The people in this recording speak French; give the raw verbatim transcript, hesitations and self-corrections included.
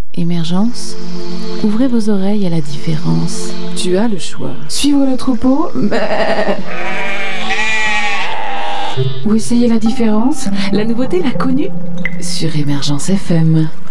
Émergence, ouvrez vos oreilles à la différence. Tu as le choix. Suivre le troupeau ou essayer la différence. La nouveauté, l'inconnu, sur Émergence F M.